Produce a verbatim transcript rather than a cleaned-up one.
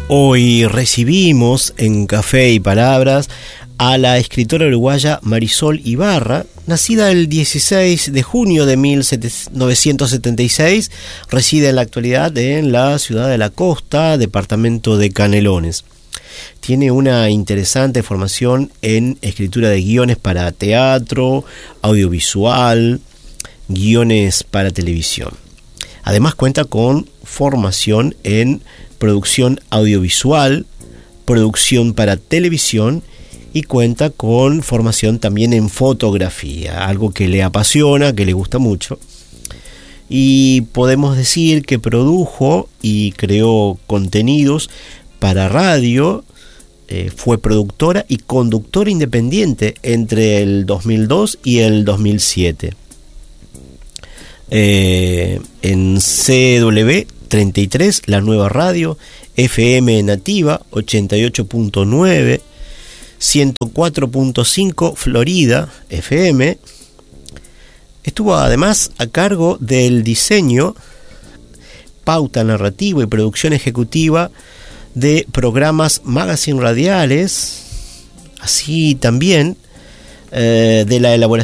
Hoy recibimos en Café y Palabras a la escritora uruguaya Marisol Ibarra, nacida el dieciséis de junio de mil novecientos setenta y seis, reside en la actualidad en la ciudad de La Costa, departamento de Canelones. Tiene una interesante formación en escritura de guiones para teatro, audiovisual, guiones para televisión. Además cuenta con formación en producción audiovisual, producción para televisión y cuenta con formación también en fotografía, algo que le apasiona, que le gusta mucho. Y podemos decir que produjo y creó contenidos para radio, eh, fue productora y conductora independiente entre el dos mil dos y el dos mil siete. Eh, en C W treinta y tres, la nueva radio, F M Nativa ochenta y ocho punto nueve, ciento cuatro punto cinco Florida F M. Estuvo además a cargo del diseño, pauta narrativa y producción ejecutiva de programas magazine radiales, así también eh, de la elaboración